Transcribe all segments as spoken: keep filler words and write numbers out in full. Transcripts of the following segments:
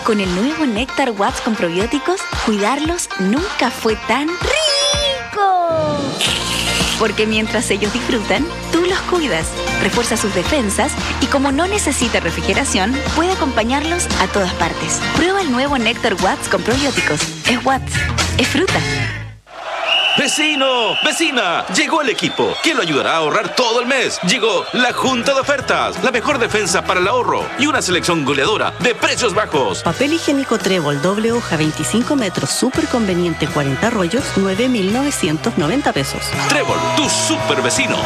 Con el nuevo Néctar Watts con probióticos, cuidarlos nunca fue tan rico. Porque mientras ellos disfrutan, tú los cuidas, refuerza sus defensas y como no necesita refrigeración, puede acompañarlos a todas partes. Prueba el nuevo Néctar Watts con probióticos. Es Watts, es fruta. ¡Vecino! ¡Vecina! Llegó el equipo que lo ayudará a ahorrar todo el mes. Llegó la Junta de Ofertas, la mejor defensa para el ahorro y una selección goleadora de precios bajos. Papel higiénico Trébol doble hoja veinticinco metros, súper conveniente, cuarenta rollos, nueve mil novecientos noventa pesos. Trébol, tu super vecino.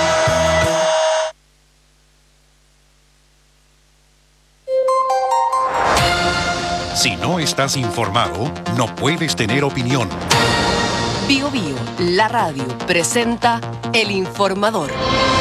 Si no estás informado, no puedes tener opinión. Bio Bio, la radio, presenta El Informador.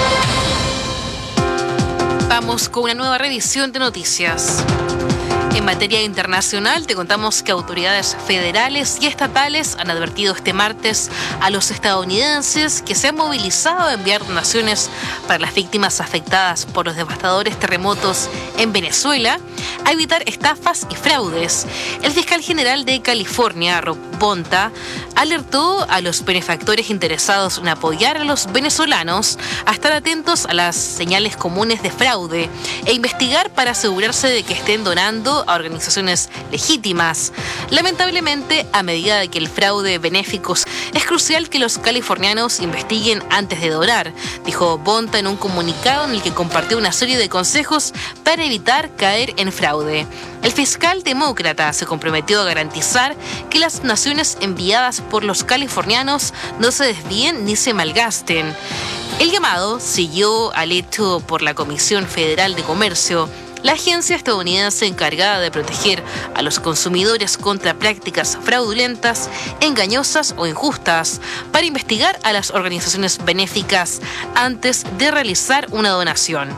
Vamos con una nueva revisión de noticias. En materia internacional, te contamos que autoridades federales y estatales han advertido este martes a los estadounidenses que se han movilizado a enviar donaciones para las víctimas afectadas por los devastadores terremotos en Venezuela a evitar estafas y fraudes. El fiscal general de California, Rob Bonta, alertó a los benefactores interesados en apoyar a los venezolanos a estar atentos a las señales comunes de fraude e investigar para asegurarse de que estén donando a organizaciones legítimas. Lamentablemente, a medida de que el fraude benéfico es crucial que los californianos investiguen antes de donar, dijo Bonta en un comunicado en el que compartió una serie de consejos para evitar caer en fraude. El fiscal demócrata se comprometió a garantizar que las donaciones enviadas por los californianos no se desvíen ni se malgasten. El llamado siguió al hecho por la Comisión Federal de Comercio, la agencia estadounidense encargada de proteger a los consumidores contra prácticas fraudulentas, engañosas o injustas, para investigar a las organizaciones benéficas antes de realizar una donación.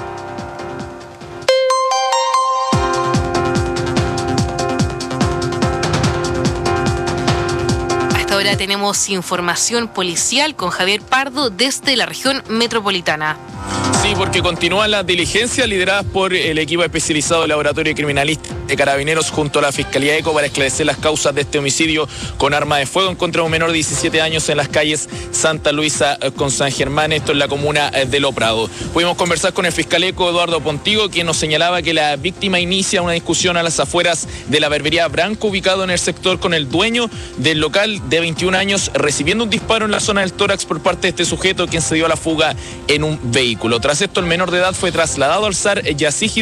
Ahora tenemos información policial con Javier Pardo desde la región metropolitana. Sí, porque continúan las diligencias lideradas por el equipo especializado del Laboratorio Criminalista de Carabineros junto a la Fiscalía ECO para esclarecer las causas de este homicidio con arma de fuego en contra de un menor de diecisiete años en las calles Santa Luisa con San Germán, esto en la comuna de Lo Prado. Pudimos conversar con el fiscal ECO, Eduardo Pontigo, quien nos señalaba que la víctima inicia una discusión a las afueras de la Barbería Branco, ubicado en el sector, con el dueño del local de veintiún años, recibiendo un disparo en la zona del tórax por parte de este sujeto, quien se dio a la fuga en un vehículo. Tras esto, el menor de edad fue trasladado al S A R Yazigi